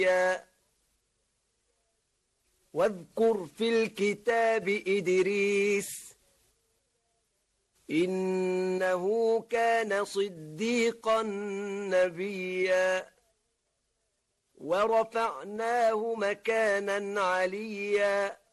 واذكر في الكتاب إدريس إنه كان صديقا نبيا ورفعناه مكانا عليا